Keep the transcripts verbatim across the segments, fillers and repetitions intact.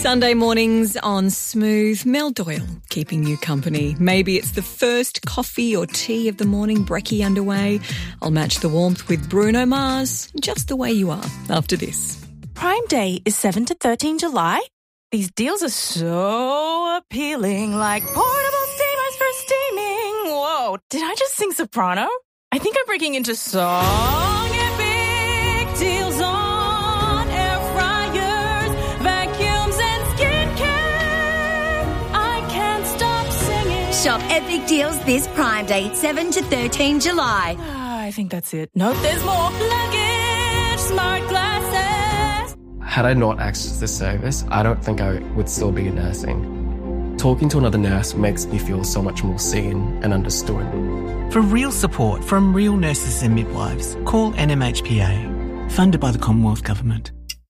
Sunday mornings on Smooth, Mel Doyle keeping you company. Maybe it's the first coffee or tea of the morning brekkie underway. I'll match the warmth with Bruno Mars, just the way you are, after this. Prime Day is seventh to thirteenth July. These deals are so appealing, like portable steamers for steaming. Whoa, did I just sing soprano? I think I'm breaking into song. Get big deals on air fryers, vacuums and skincare. I can't stop singing. Shop epic deals this Prime Day, seventh to thirteenth July. Ah, I think that's it. Nope, there's more. Luggage, smart glasses. Had I not accessed this service, I don't think I would still be nursing. Talking to another nurse makes me feel so much more seen and understood. For real support from real nurses and midwives, call N M H P A, funded by the Commonwealth Government.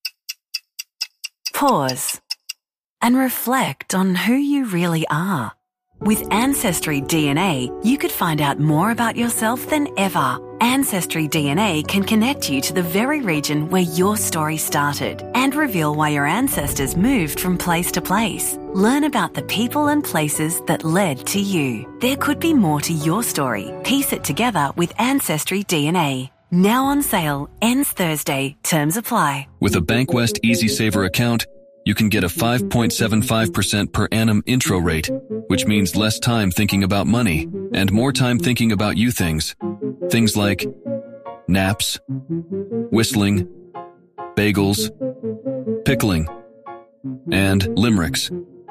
Pause and reflect on who you really are. With Ancestry D N A, you could find out more about yourself than ever. Ancestry D N A can connect you to the very region where your story started and reveal why your ancestors moved from place to place. Learn about the people and places that led to you. There could be more to your story. Piece it together with Ancestry D N A. Now on sale, ends Thursday. Terms apply. With a Bankwest Easy Saver account, you can get a five point seven five percent per annum intro rate, which means less time thinking about money and more time thinking about you things. Things like naps, whistling, bagels, pickling, and limericks.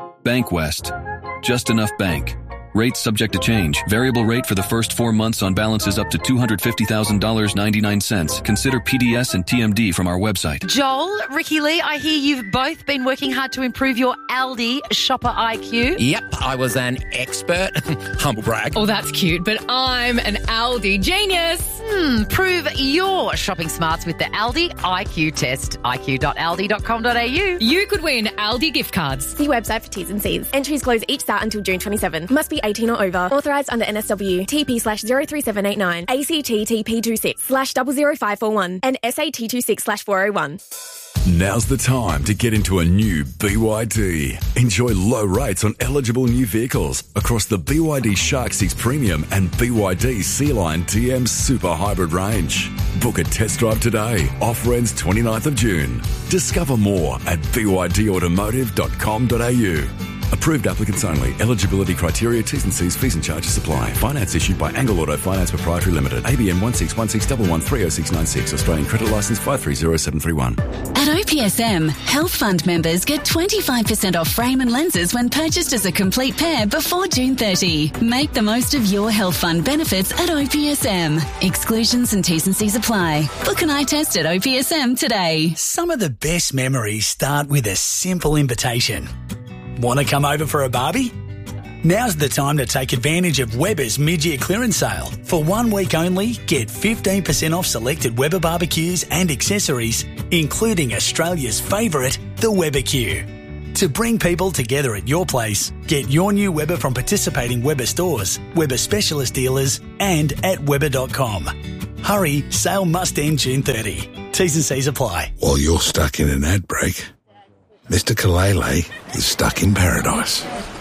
Bankwest. Just enough bank. Rates subject to change. Variable rate for the first four months on balances up to two hundred fifty thousand dollars and ninety-nine cents. Consider P D S and T M D from our website. Joel, Ricky Lee, I hear you've both been working hard to improve your Aldi shopper I Q. Yep, I was an expert. Humble brag. Oh, that's cute, but I'm an Aldi genius. Hmm, prove your shopping smarts with the Aldi I Q test. I Q dot aldi dot com dot a u. You could win Aldi gift cards. See website for T's and C's. Entries close each start until June twenty-seventh. Must be eighteen or over. Authorised under N S W. T P slash zero three seven eight nine. A C T T P two six slash double zero five four one. And S A T two six slash four oh one. Now's the time to get into a new B Y D. Enjoy low rates on eligible new vehicles across the B Y D Shark six Premium and B Y D Sea Lion T M Super Hybrid range. Book a test drive today. Offer ends twenty-ninth of June. Discover more at b y d automotive dot com dot a u. Approved applicants only. Eligibility criteria, T's and C's, fees and charges apply. Finance issued by Angle Auto Finance Proprietary Limited. A B N one six one six one one three oh six nine six. Australian Credit Licence five three zero seven three one. At O P S M, Health Fund members get twenty-five percent off frame and lenses when purchased as a complete pair before June thirtieth. Make the most of your Health Fund benefits at O P S M. Exclusions and T's and C's apply. Book an eye test at O P S M today. Some of the best memories start with a simple invitation. Want to come over for a barbie? Now's the time to take advantage of Weber's mid-year clearance sale. For one week only, get fifteen percent off selected Weber barbecues and accessories, including Australia's favourite, the Weber Q. To bring people together at your place, get your new Weber from participating Weber stores, Weber specialist dealers, and at weber dot com. Hurry, sale must end June thirtieth. T's and C's apply. While you're stuck in an ad break, Mister Kalele is stuck in paradise.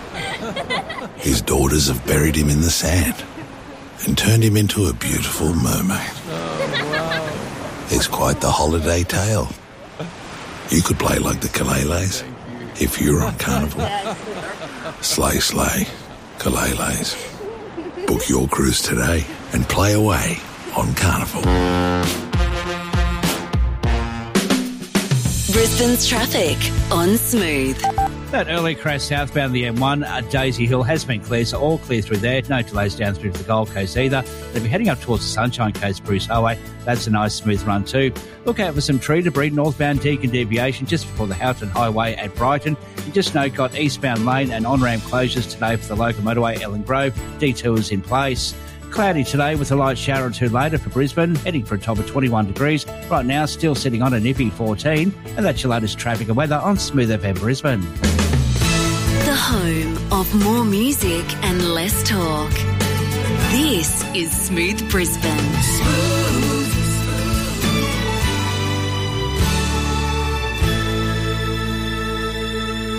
His daughters have buried him in the sand and turned him into a beautiful mermaid. Oh, wow. It's quite the holiday tale. You could play like the Kaleles if you were on Carnival. Slay, slay, Kaleles. Book your cruise today and play away on Carnival. Brisbane's traffic on Smooth. That early crash southbound the M one at Daisy Hill has been clear, so all clear through there. No delays down through to the Gold Coast either. But if you're heading up towards the Sunshine Coast, Bruce Highway, that's a nice smooth run too. Look out for some tree debris northbound Deakin deviation just before the Houghton Highway at Brighton. You just note got eastbound lane and on-ramp closures today for the local motorway Ellen Grove. Detours in place. Cloudy today with a light shower or two later for Brisbane, heading for a top of twenty-one degrees. Right now, still sitting on a nippy fourteen. And that's your latest traffic and weather on Smooth F M Brisbane. The home of more music and less talk. This is Smooth Brisbane. Smooth.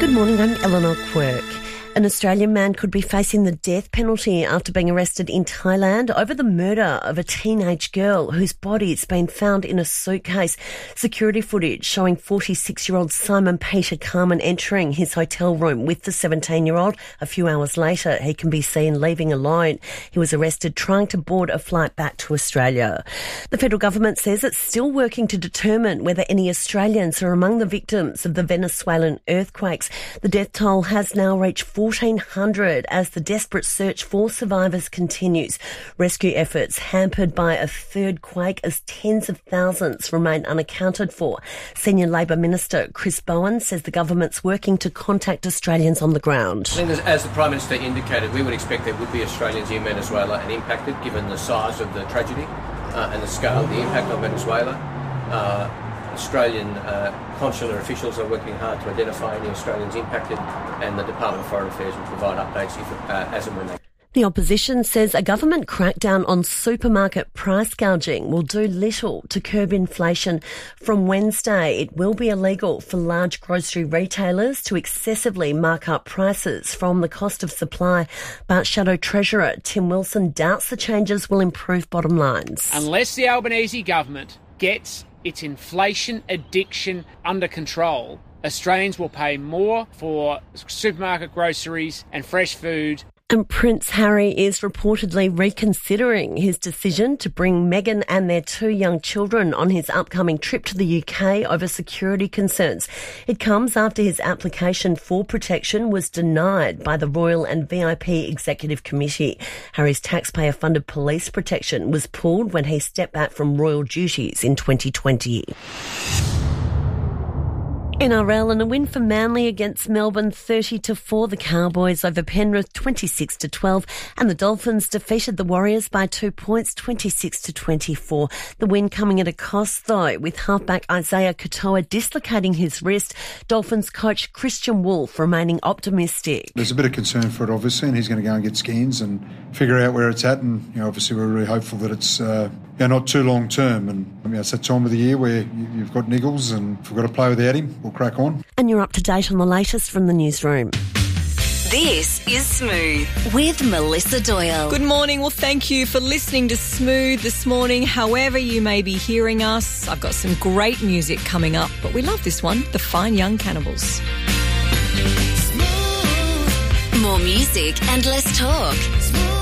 Good morning, I'm Eleanor Quirk. An Australian man could be facing the death penalty after being arrested in Thailand over the murder of a teenage girl whose body has been found in a suitcase. Security footage showing forty-six-year-old Simon Peter Carman entering his hotel room with the seventeen-year-old. A few hours later, he can be seen leaving alone. He was arrested trying to board a flight back to Australia. The federal government says it's still working to determine whether any Australians are among the victims of the Venezuelan earthquakes. The death toll has now reached fourteen hundred as the desperate search for survivors continues. Rescue efforts hampered by a third quake as tens of thousands remain unaccounted for. Senior Labor Minister Chris Bowen says the government's working to contact Australians on the ground. I think as the Prime Minister indicated, we would expect there would be Australians in Venezuela and impacted given the size of the tragedy uh, and the scale of the impact on Venezuela. Uh, Australian uh, consular officials are working hard to identify any Australians impacted, and the Department of Foreign Affairs will provide updates if, uh, as and when they. The opposition says a government crackdown on supermarket price gouging will do little to curb inflation. From Wednesday, it will be illegal for large grocery retailers to excessively mark up prices from the cost of supply. But Shadow Treasurer Tim Wilson doubts the changes will improve bottom lines. Unless the Albanese government gets its inflation addiction under control, Australians will pay more for supermarket groceries and fresh food. And Prince Harry is reportedly reconsidering his decision to bring Meghan and their two young children on his upcoming trip to the U K over security concerns. It comes after his application for protection was denied by the Royal and V I P Executive Committee. Harry's taxpayer-funded police protection was pulled when he stepped back from royal duties in twenty twenty. N R L and a win for Manly against Melbourne thirty to four. The Cowboys over Penrith twenty-six to twelve, and the Dolphins defeated the Warriors by two points twenty-six to twenty-four. The win coming at a cost though, with halfback Isaiah Katoa dislocating his wrist. Dolphins coach Christian Wolf remaining optimistic. There's a bit of concern for it obviously, and he's going to go and get scans and figure out where it's at, and you know, obviously we're really hopeful that it's uh, you know, not too long term, and you know, it's that time of the year where you've got niggles, and if we've got to play without him, we'll crack on. And you're up to date on the latest from the newsroom. This is Smooth with Melissa Doyle. Good morning. Well, thank you for listening to Smooth this morning. However you may be hearing us, I've got some great music coming up, but we love this one, The Fine Young Cannibals. More music and less talk.